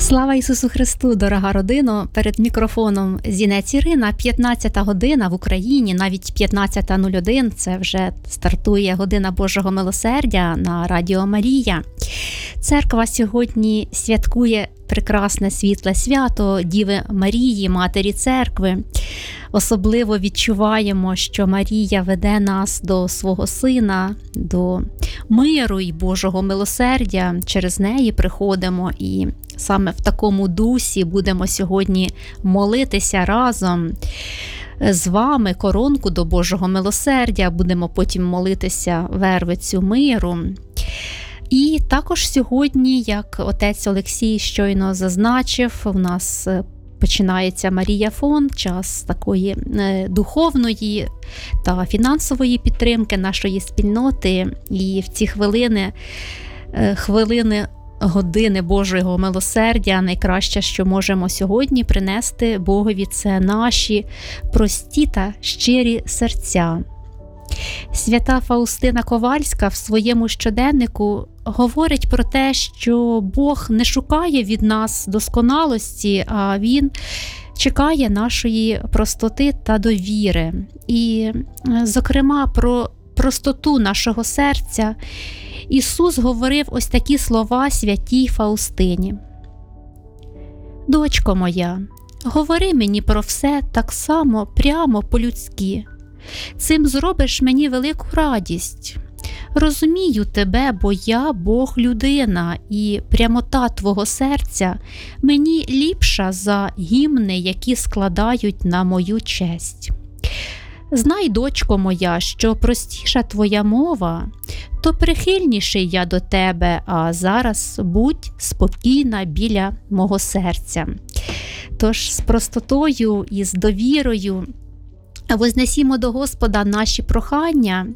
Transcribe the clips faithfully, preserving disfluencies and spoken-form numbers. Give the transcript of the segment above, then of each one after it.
Слава Ісусу Христу, дорога родино! Перед мікрофоном Зінець Ірина. п'ятнадцята година в Україні, навіть п'ятнадцята нуль один. Це вже стартує година Божого милосердя на Радіо Марія. Церква сьогодні святкує прекрасне світле свято Діви Марії, Матері Церкви. Особливо відчуваємо, що Марія веде нас до свого Сина, до миру і Божого милосердя. Через неї приходимо і саме в такому дусі будемо сьогодні молитися разом з вами коронку до Божого милосердя. Будемо потім молитися вервицю миру. І також сьогодні, як отець Олексій щойно зазначив, у нас починається Марія-фон, час такої духовної та фінансової підтримки нашої спільноти. І в ці хвилини, хвилини години Божого милосердя найкраще, що можемо сьогодні принести Богові, це наші прості та щирі серця. Свята Фаустина Ковальська в своєму щоденнику говорить про те, що Бог не шукає від нас досконалості, а Він чекає нашої простоти та довіри. І, зокрема, про простоту нашого серця Ісус говорив ось такі слова святій Фаустині. «Дочко моя, говори мені про все так само прямо по-людськи. Цим зробиш мені велику радість. Розумію тебе, бо я Бог-людина, і прямота твого серця мені ліпша за гімни, які складають на мою честь. Знай, дочко моя, що простіша твоя мова, то прихильніший я до тебе, а зараз будь спокійна біля мого серця». Тож з простотою і з довірою вознесімо до Господа наші прохання,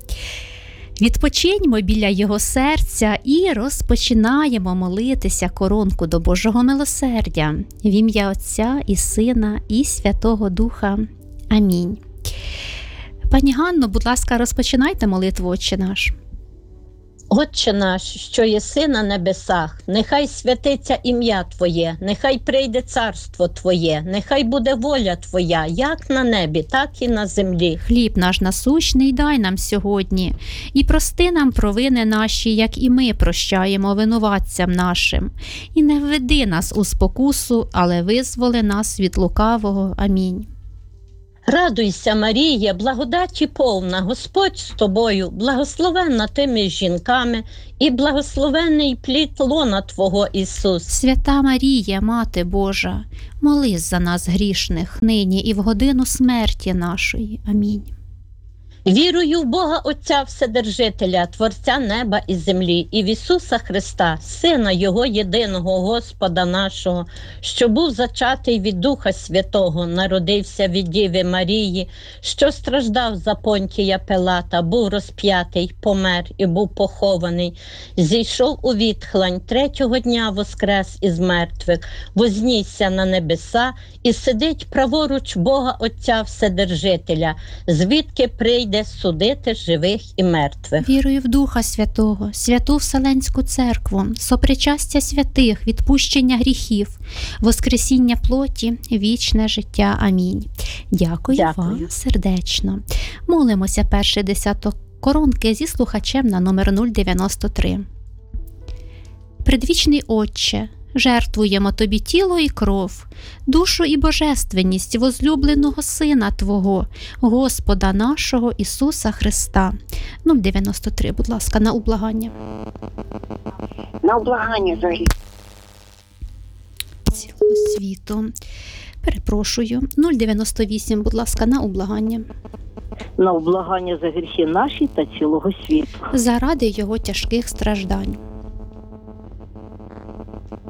відпочиньмо біля Його серця і розпочинаємо молитися коронку до Божого милосердя в ім'я Отця і Сина і Святого Духа. Амінь. Пані Ганно, будь ласка, розпочинайте молитву «Отче наш». Отче наш, що єси на небесах, нехай святиться ім'я Твоє, нехай прийде царство Твоє, нехай буде воля Твоя, як на небі, так і на землі. Хліб наш насущний дай нам сьогодні, і прости нам провини наші, як і ми прощаємо винуватцям нашим. І не введи нас у спокусу, але визволи нас від лукавого. Амінь. Радуйся, Марія, благодаті повна, Господь з тобою, благословенна ти між жінками, і благословенний плід лона Твого, Ісус. Свята Марія, Мати Божа, молись за нас грішних, нині і в годину смерті нашої. Амінь. Вірую в Бога Отця Вседержителя, Творця неба і землі, і в Ісуса Христа, Сина Його єдиного Господа нашого, що був зачатий від Духа Святого, народився від Діви Марії, що страждав за Понтія Пилата, був розп'ятий, помер і був похований, зійшов у відхлань, третього дня воскрес із мертвих, вознісся на небеса і сидить праворуч Бога Отця Вседержителя, звідки прийде судити живих і мертвих. Вірую в Духа Святого, святу Вселенську Церкву, сопричастя святих, відпущення гріхів, воскресіння плоті, вічне життя. Амінь. Дякую, Дякую. вам сердечно. Молимося перший десяток коронки зі слухачем на номер нуль дев'яносто три. Предвічний Отче, жертвуємо Тобі тіло і кров, душу і божественність возлюбленого Сина Твого, Господа нашого Ісуса Христа. нуль дев'яносто три, будь ласка, на ублагання. На ублагання за гріх цілого світу. Перепрошую. нуль дев'яносто вісім, будь ласка, на ублагання. на ублагання за гріхи наші та цілого світу. Заради Його тяжких страждань.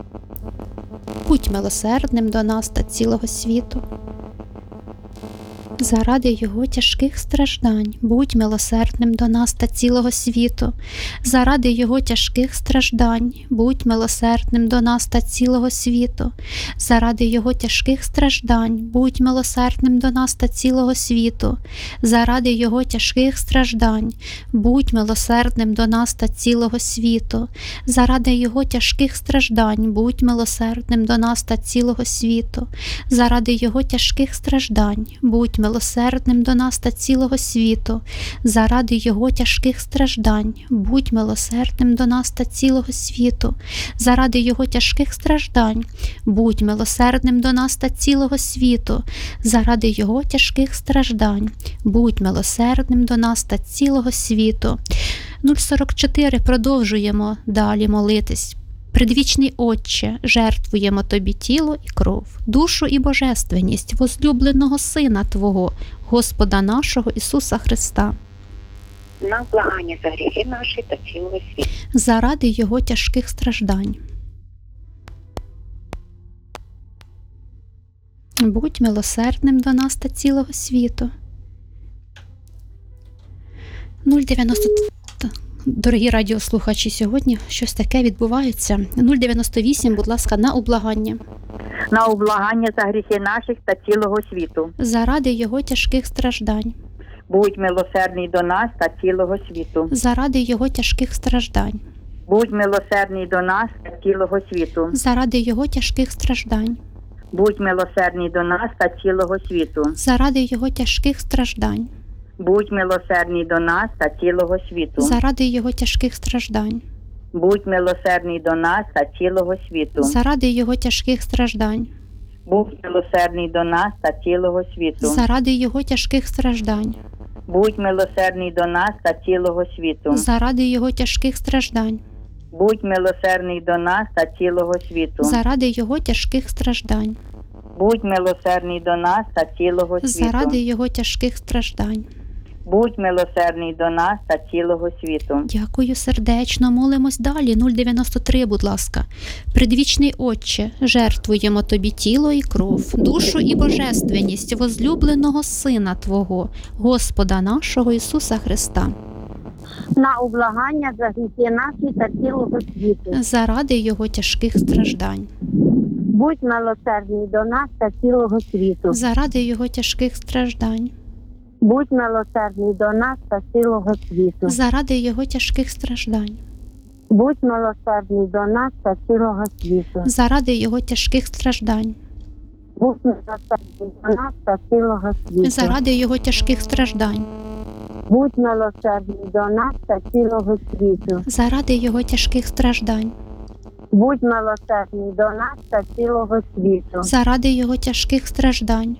Будь милосердним до нас та цілого світу. Заради його тяжких страждань будь милосердним до нас та цілого світу. Заради його тяжких страждань будь милосердним до нас та цілого світу. Заради його тяжких страждань будь милосердним до нас та цілого світу. Заради його тяжких страждань будь милосердним до нас та цілого світу. Заради його тяжких страждань будь милосердним до нас та цілого світу. Заради його тяжких страждань будь милосердним до нас та цілого світу. Заради його тяжких страждань будь милосердним до нас та цілого світу. Заради його тяжких страждань будь милосердним до нас та цілого світу. Заради його тяжких страждань будь милосердним до нас та цілого світу. нуль сорок чотири. Продовжуємо далі молитись. Предвічний Отче, жертвуємо Тобі тіло і кров, душу і божественність возлюбленого Сина Твого, Господа нашого Ісуса Христа. На благання за гріхи наші та цілого світу. Заради Його тяжких страждань. Будь милосердним до нас та цілого світу. нуль дев'яносто. Дорогі радіослухачі, сьогодні щось таке відбувається. нуль дев'яносто вісім, будь ласка, на ублагання. На ублагання за гріхи наших та цілого світу. Заради Його тяжких страждань. Будь милосердний до нас та цілого світу. Заради Його тяжких страждань. Будь милосердний до нас та цілого світу. Заради Його тяжких страждань. Будь милосердний до нас та цілого світу. Заради Його тяжких страждань. Будь милосердний до нас та цілого світу. Заради Його тяжких страждань. Будь милосердний до нас та цілого світу. Заради Його тяжких страждань. Будь милосердний до нас та цілого світу. Заради Його тяжких страждань. Будь милосердний до нас та цілого світу. Заради Його тяжких страждань. Будь милосердний до нас та цілого світу. Заради Його тяжких страждань. Будь милосердний до нас та цілого світу. Заради Його тяжких страждань. Будь милосердний до нас та цілого світу. Дякую сердечно. Молимось далі. нуль дев'яносто три, будь ласка. Предвічний Отче, жертвуємо Тобі тіло і кров, душу і божественність возлюбленого Сина Твого, Господа нашого Ісуса Христа. На ублагання за гріхи наші та цілого світу. Заради Його тяжких страждань. Будь милосердний до нас та цілого світу. Заради Його тяжких страждань. Будь милосердний до нас та цілого світу. Заради Його тяжких страждань. Будь милосердний до нас та цілого світу. Заради Його тяжких страждань. Будь милосердний до нас та цілого світу. Заради Його тяжких страждань. Будь милосердний до нас та цілого світу. Заради Його тяжких страждань. Будь милосердний до нас та цілого світу. Заради Його тяжких страждань.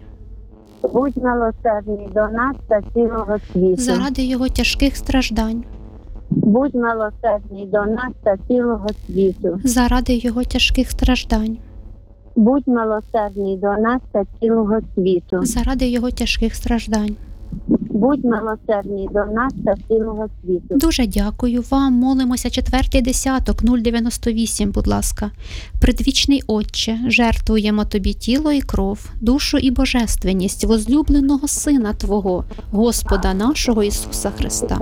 Будь милосердний до нас та цілого світу. Заради Його тяжких страждань. Будь милосердний до нас та цілого світу. Заради Його тяжких страждань. Будь милосердний до нас та цілого світу. Заради Його тяжких страждань. Будь милосердний до нас та цілого світу. Дуже дякую вам. Молимося четвертий десяток, нуль дев'яносто вісім, будь ласка. Предвічний Отче, жертвуємо Тобі тіло і кров, душу і божественність возлюбленого Сина Твого, Господа нашого Ісуса Христа.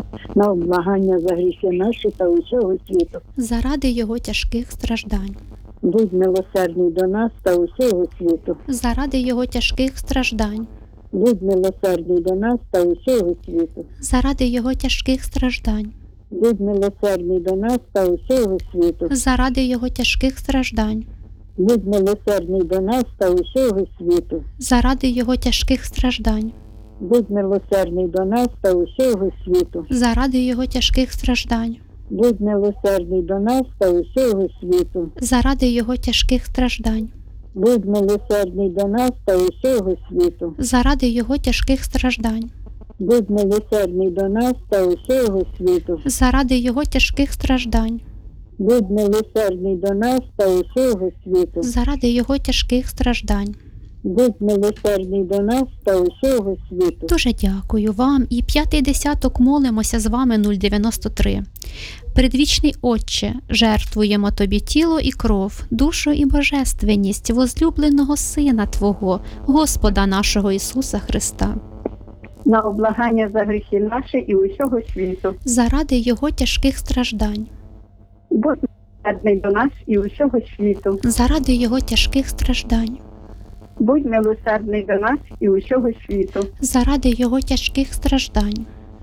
На облагання за гріхи наші та усього світу. Заради Його тяжких страждань. Будь милосердний до нас та усього світу. Заради Його тяжких страждань. Будь милосердний до нас та усього світу. Заради Його тяжких страждань. Будь милосердний до нас та усього світу. Заради Його тяжких страждань. Будь милосердний до нас та усього світу. Заради Його тяжких страждань. Будь милосердний до нас та усього світу. Заради Його тяжких страждань. Будь милосердний до нас та усього світу. Заради Його тяжких страждань. Будь милосердний до нас та усього світу. Заради Його тяжких страждань. Будь милосердний до нас та усього світу. Заради Його тяжких страждань. Будь милосердний до нас та усього світу. Заради Його тяжких страждань. Будь милосердний до нас та усього світу. Дуже дякую вам. І п'ятий десяток молимося з вами нуль дев'яносто три. Предвічний Отче, жертвуємо Тобі тіло і кров, душу і божественність возлюбленого Сина Твого, Господа нашого Ісуса Христа, На облагання за гріхи наші і усього світу. заради Його тяжких страждань, Будь милосердний до нас і усього світу. заради Його тяжких страждань, Будь милосердний до нас і усього світу. заради Його тяжких страждань.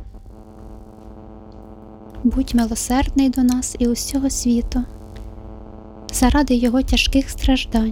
Будь милосердний до нас і усього світу, заради Його тяжких страждань.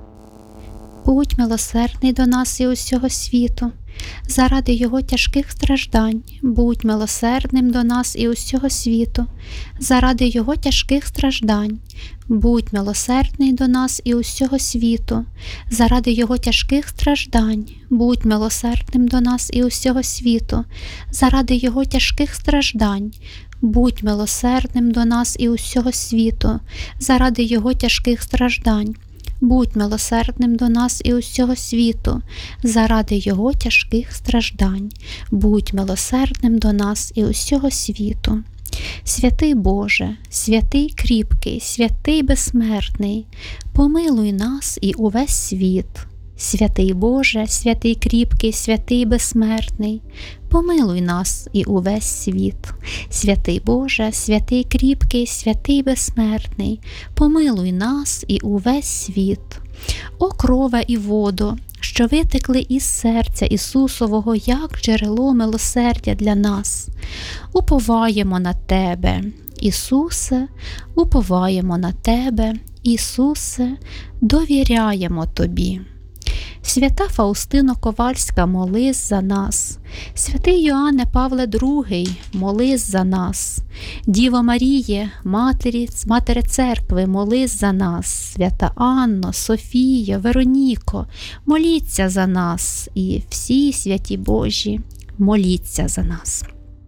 Будь милосердний до нас і усього світу, заради Його тяжких страждань. Будь милосердним до нас і усього світу, заради Його тяжких страждань. Будь милосердний до нас і усього світу, заради Його тяжких страждань. Будь милосердним до нас і усього світу, заради Його тяжких страждань. Будь милосердним до нас і усього світу, заради Його тяжких страждань. Будь милосердним до нас і усього світу, заради Його тяжких страждань. Будь милосердним до нас і усього світу. Святий Боже, святий кріпкий, святий безсмертний, помилуй нас і увесь світ. Святий Боже, святий кріпкий, святий безсмертний, помилуй нас і увесь світ. Святий Боже, святий кріпкий, святий безсмертний, помилуй нас і увесь світ. О крове і водо, що витекли із серця Ісусового, як джерело милосердя для нас, уповаємо на Тебе, Ісусе, уповаємо на Тебе, Ісусе, довіряємо Тобі. Свята Фаустино Ковальська, молись за нас. Святий Йоанне Павле другий, молись за нас. Діво Маріє, Матері, Матери Церкви, молись за нас. Свята Анно, Софія, Вероніко, моліться за нас. І всі святі Божі, моліться за нас.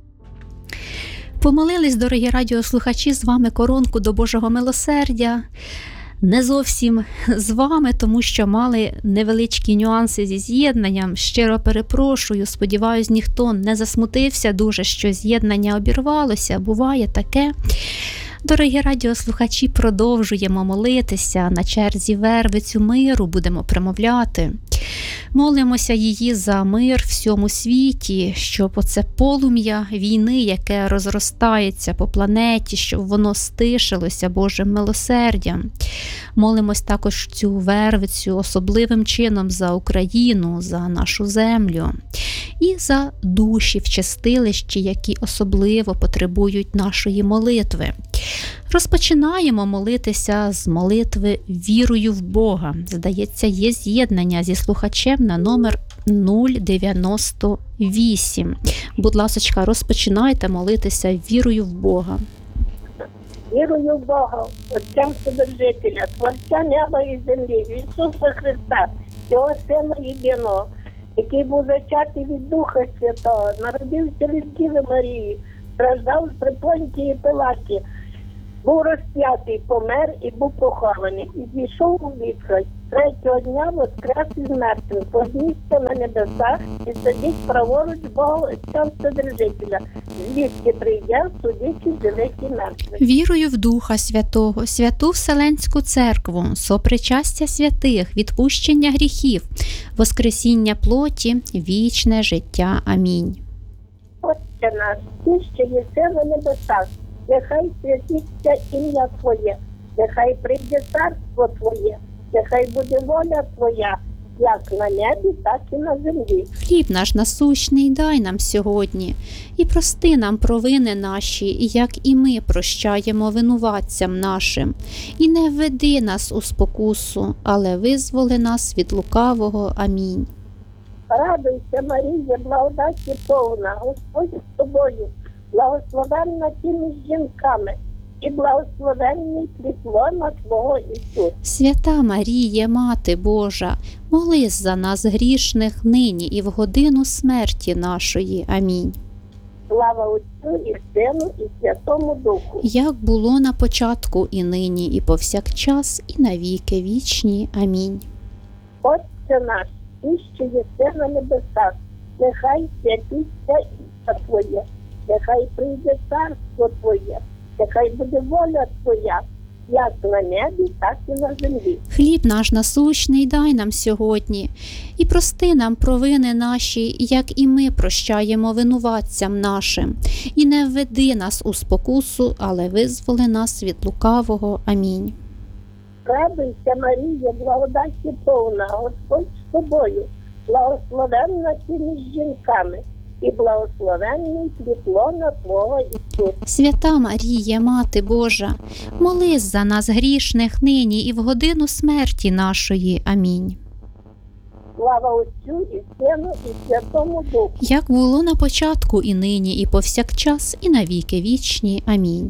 Помолились, дорогі радіослухачі, з вами коронку до Божого милосердя. Не зовсім з вами, тому що мали невеличкі нюанси зі з'єднанням. Щиро перепрошую, сподіваюсь, ніхто не засмутився дуже, що з'єднання обірвалося. Буває таке. Дорогі радіослухачі, продовжуємо молитися. На черзі Вервицю миру будемо промовляти. Молимося її за мир в всьому світі, щоб оце полум'я війни, яке розростається по планеті, щоб воно стишилося Божим милосердям. Молимось також цю Вервицю особливим чином за Україну, за нашу землю і за душі в чистилищі, які особливо потребують нашої молитви. Розпочинаємо молитися з молитви «Вірую в Бога». Здається, є з'єднання зі слухачем на номер нуль дев'яносто вісім. Будь ласочка, розпочинайте молитися «Вірую в Бога». Вірую в Бога, Отця Вседержителя, Творця неба і землі, в Ісуса Христа, Його Сина єдиного, який був зачатий від Духа Святого, народився від Діви Марії, страждав при Понтії Пилаті, був розп'ятий, помер і був похований, і зійшов у вічність. Третього дня воскрес із мертвих, вознісся на небесах і сидить праворуч Бога Отця Вседержителя, звідки прийде судити живих і мертвих. Вірую в Духа Святого, святу Вселенську Церкву, сопричастя святих, відпущення гріхів, воскресіння плоті, вічне життя. Амінь. Отче наш, ти, що єси на небесах, нехай святиться ім'я Твоє, нехай прийде царство Твоє, нехай буде воля Твоя, як на небі, так і на землі. Хліб наш насущний дай нам сьогодні, і прости нам провини наші, як і ми прощаємо винуватцям нашим. І не введи нас у спокусу, але визволи нас від лукавого. Амінь. Радуйся, Марія, благодаті повна, Господь з тобою, благословенна ти між жінками, і благословенний плід лона Твого Ісус. Свята Марія, Мати Божа, молись за нас грішних нині і в годину смерті нашої. Амінь. Слава Отцю і Сину і Святому Духу. Як було на початку, і нині, і повсякчас, і навіки вічні. Амінь. Отче Отче наш, ти, що єси на небесах, нехай святиться ім'я Твоє, нехай прийде царство Твоє, нехай буде воля Твоя, як на небі, так і на землі. Хліб наш насущний дай нам сьогодні, і прости нам провини наші, як і ми прощаємо винуватцям нашим. І не введи нас у спокусу, але визволи нас від лукавого. Амінь. Радуйся, Марія, благодаті повна, Господь з тобою, благословенна ти між жінками, і благословенний плід лона Твого Ісус. Свята Марія, Мати Божа, молись за нас грішних нині і в годину смерті нашої. Амінь. Слава Отцю і Сину і Святому Духу. Як було на початку, і нині, і повсякчас, і на віки вічні. Амінь.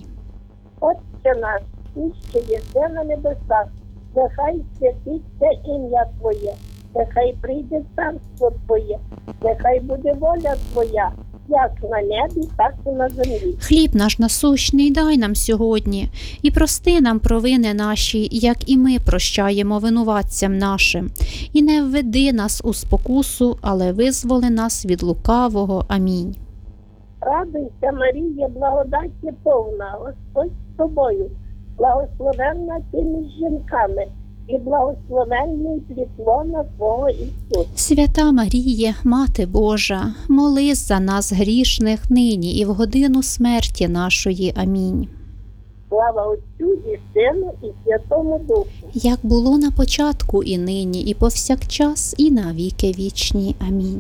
Отче наш, ти, що єси на небесах, нехай святиться ім'я Твоє, нехай прийде царство Твоє, нехай буде воля Твоя, як на небі, так і на землі. Хліб наш насущний дай нам сьогодні, і прости нам провини наші, як і ми прощаємо винуватцям нашим. І не введи нас у спокусу, але визволи нас від лукавого. Амінь. Радуйся, Марія, благодаті повна, Господь з тобою, благословенна ти між жінками, і благословенний плід лона Твого Ісус. Свята Марія, Мати Божа, молись за нас грішних нині і в годину смерті нашої. Амінь. Слава Отцю і Сину і Святому Духу. Як було на початку, і нині, і повсякчас, і на віки вічні. Амінь.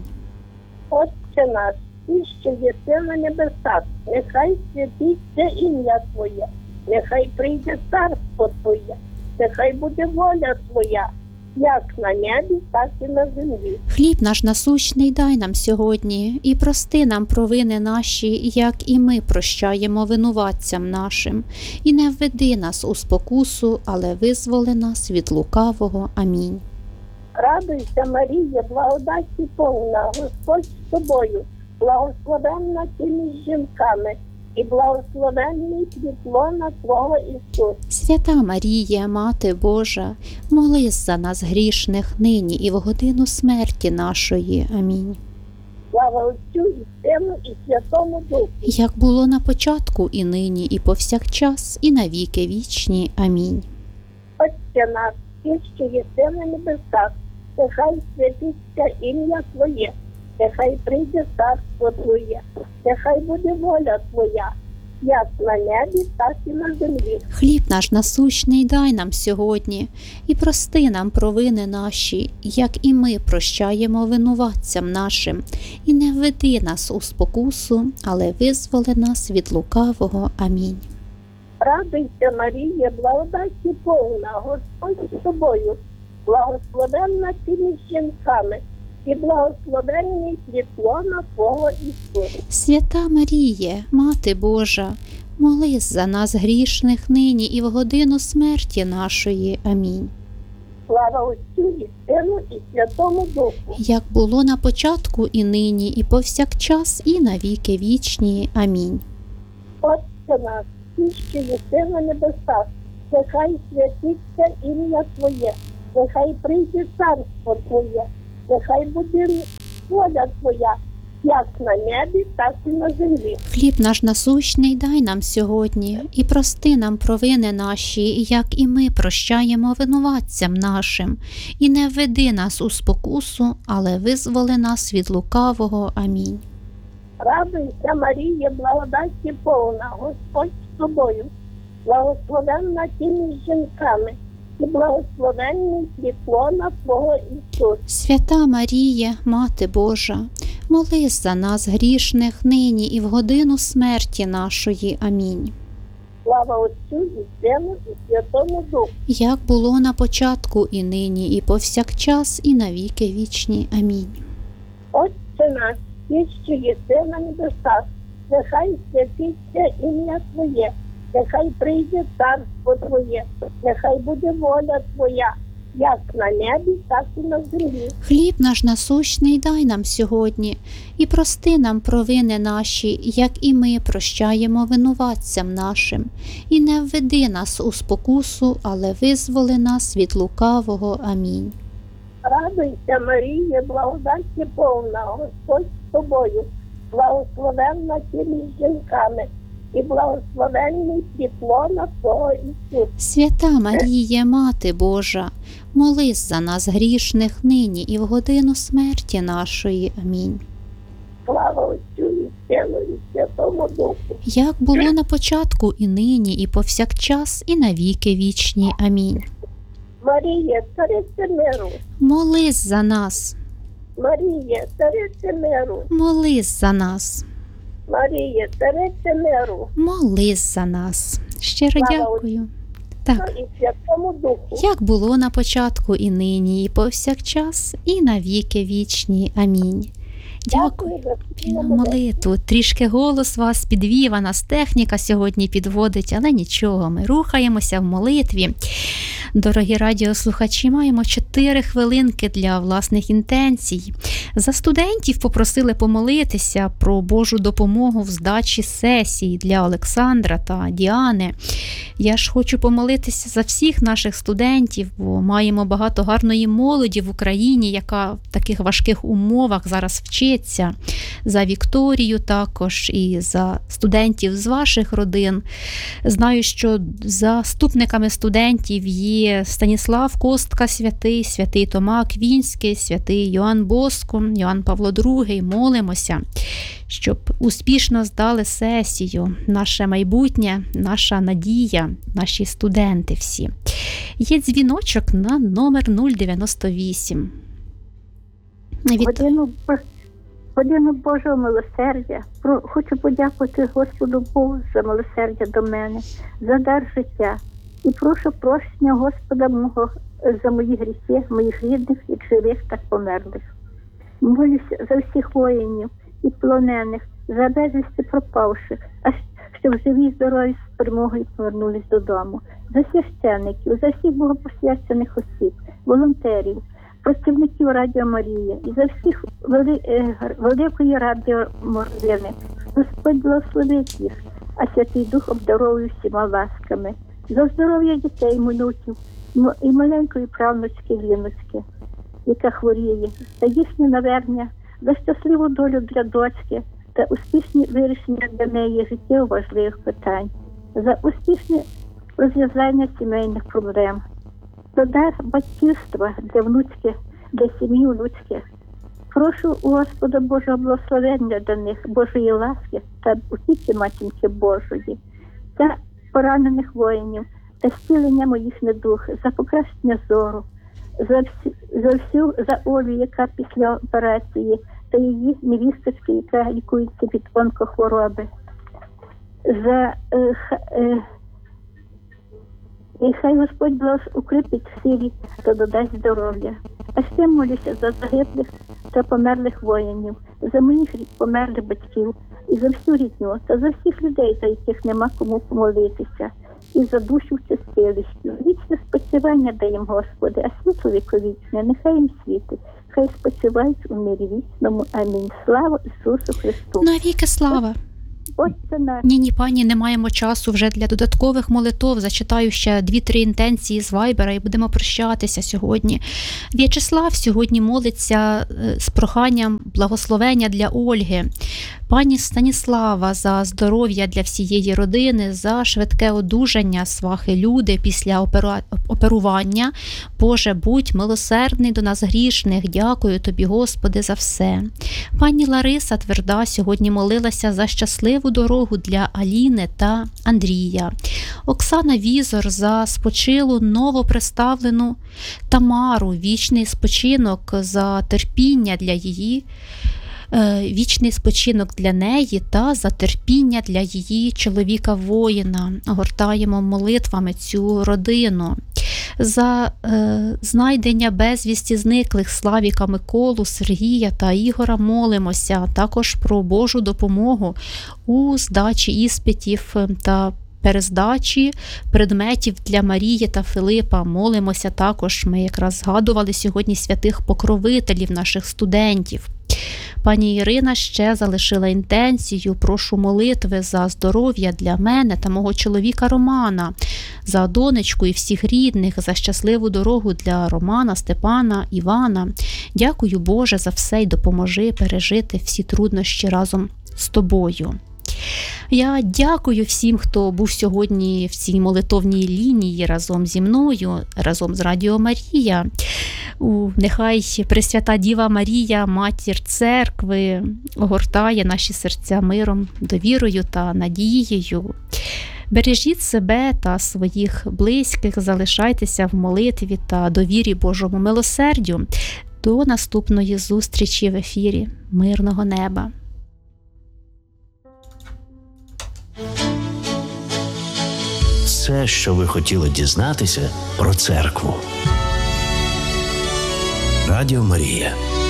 Отче наш, ти, що єси на небесах, нехай святиться ім'я Твоє, нехай прийде царство Твоє, нехай буде воля Твоя, як на небі, так і на землі. Хліб наш насущний дай нам сьогодні, і прости нам провини наші, як і ми прощаємо винуватцям нашим. І не введи нас у спокусу, але визволи нас від лукавого. Амінь. Радуйся, Марія, благодаті повна, Господь з тобою, благословенна ти між жінками, і благословенний плід лона Твого Ісус. Свята Марія, Мати Божа, молись за нас грішних нині і в годину смерті нашої. Амінь. Слава Отцю і Сину і Святому Духу. Як було на початку, і нині, і повсякчас, і на віки вічні. Амінь. Отче наш, ти, що єси на небесах, нехай святиться ім'я Твоє, нехай прийде царство Твоє, нехай буде воля Твоя, як на небі, так і на землі. Хліб наш насущний дай нам сьогодні, і прости нам провини наші, як і ми прощаємо винуватцям нашим. І не введи нас у спокусу, але визволи нас від лукавого. Амінь. Радуйся, Марія, благодаті повна, Господь з тобою, благословенна ти між жінками, і благословенний плід лона Твого Ісус. Свята Марія, Мати Божа, молись за нас грішних нині і в годину смерті нашої. Амінь. Слава Отцю і Сину і Святому Духу. Як було на початку, і нині, і повсякчас, і на віки вічні. Амінь. Отче наш, ти, що єси на небесах, нехай святиться ім'я Твоє, нехай прийде царство Твоє, нехай буде воля Твоя, як на небі, так і на землі. Хліб наш насущний дай нам сьогодні, і прости нам провини наші, як і ми прощаємо винуватцям нашим. І не введи нас у спокусу, але визволи нас від лукавого. Амінь. Радуйся, Марія, благодаті повна, Господь з тобою, благословенна ти між жінками, і благословенний плід лона Твого Ісус. Свята Марія, Мати Божа, молись за нас грішних нині і в годину смерті нашої. Амінь. Слава Отцю і Сину і Святому Духу. Як було на початку, і нині, і повсякчас, і на віки вічні. Амінь. Отче наш, ти, що єси на небесах, нехай святиться ім'я Твоє, нехай прийде царство Твоє, нехай буде воля Твоя, як на небі, так і на землі. Хліб наш насущний дай нам сьогодні, і прости нам провини наші, як і ми прощаємо винуватцям нашим. І не введи нас у спокусу, але визволи нас від лукавого. Амінь. Радуйся, Марія, благодаті повна, Господь з тобою, благословенна ти між жінками, і благословенний плід Твого Ісус. Свята Марія, Мати Божа, молись за нас грішних нині і в годину смерті нашої. Амінь. Слава Отцю і Сину і Святому Духу. Як було на початку, і нині, і повсякчас, і на віки вічні. Амінь. Марія, цариця миру, Молись за нас, Марія, цариця миру, молись за нас, Марія, цариця миру, молись за нас. Щиро Слава дякую. Так, і Святому Духу. як було на початку, і нині, і повсякчас, і на віки вічні. Амінь. Дякую за за спільну молитву. Трішки голос вас підвів, а нас техніка сьогодні підводить, але нічого, ми рухаємося в молитві. Дорогі радіослухачі, маємо чотири хвилинки для власних інтенцій. За студентів попросили помолитися про Божу допомогу в здачі сесій для Олександра та Діани. Я ж хочу помолитися за всіх наших студентів, бо маємо багато гарної молоді в Україні, яка в таких важких умовах зараз вчиться. За Вікторію також і за студентів з ваших родин. Знаю, що заступниками студентів є Станіслав Костка святий, святий Тома Квінський, святий Йоанн Боско, Йоанн Павло другий. Молимося, щоб успішно здали сесію. Наше майбутнє, наша надія, наші студенти всі. Є дзвіночок на номер нуль дев'яносто вісім. Від... Годину, годину Божого милосердя. Про, хочу подякувати Господу Богу за милосердя до мене, за дар життя. І прошу прощення Господа мого за мої гріхи, моїх рідних, як живих, так померлих. Молюся за всіх воїнів і полонених, за безвісти пропавших, а щоб живі, здорові, з перемогою повернулись додому. За священиків, за всіх богопосвячених осіб, волонтерів, працівників Радіо Марія і за всіх вели, е, великої Радіо Марії. Господь благословить їх, а Святий Дух обдаровує всіма ласками. За здоров'я дітей, внуків і маленької правнучки Ліночки, яка хворіє, за їхнє навернення, за щасливу долю для дочки та успішні вирішення для неї життєво важливих питань, за успішне розв'язання сімейних проблем, за дар батьківства для внучки, для сім'ї внучки. Прошу у Господа Божого благословення до них, Божої ласки та опіки Матінки Божої, за поранених воїнів та зцілення моїх недуг, за покращення зору, за всю, за всю за Олю, яка після операції, та її невісточки, яка лікується від онкохвороби, за е, х, е, і хай Господь благос укріпить в силі та додасть здоров'я. А ще молюся за загиблих та померлих воїнів, за моїх померлих батьків, і за всю рідню, та за всіх людей, за яких нема кому помолитися, і за душу в чистилищі. Вічне спочивання даєм, Господи, а світло віковічне, нехай їм світить, хай спочивають у мирі вічному. Амінь. Слава Ісусу Христу! Навіки слава! Отче наш. Ні, ні, пані, не маємо часу вже для додаткових молитов. Зачитаю ще дві-три інтенції з Вайбера і будемо прощатися сьогодні. В'ячеслав сьогодні молиться з проханням благословення для Ольги. Пані Станіслава за здоров'я для всієї родини, за швидке одужання свахи Люди після опера... оперування. Боже, будь милосердний до нас грішних. Дякую тобі, Господи, за все. Пані Лариса Тверда сьогодні молилася за щасливу дорогу для Аліни та Андрія. Оксана Візор за спочилу новоприставлену Тамару, вічний спочинок за терпіння для її, вічний спочинок для неї та за терпіння для її чоловіка-воїна. Огортаємо молитвами цю родину. За е, знайдення безвісті зниклих Славіка, Миколу, Сергія та Ігора молимося. Також про Божу допомогу у здачі іспитів та перездачі предметів для Марії та Филипа. Молимося також. Ми якраз згадували сьогодні святих покровителів наших студентів. Пані Ірина ще залишила інтенцію: прошу молитви за здоров'я для мене та мого чоловіка Романа, за донечку і всіх рідних, за щасливу дорогу для Романа, Степана, Івана. Дякую, Боже, за все й допоможи пережити всі труднощі разом з тобою. Я дякую всім, хто був сьогодні в цій молитовній лінії разом зі мною, разом з Радіо Марія. У, нехай Пресвята Діва Марія, Матір Церкви, огортає наші серця миром, довірою та надією. Бережіть себе та своїх близьких, залишайтеся в молитві та довірі Божому милосердю. До наступної зустрічі в ефірі. Мирного неба! Все, що ви хотіли дізнатися про церкву. Радіо Марія.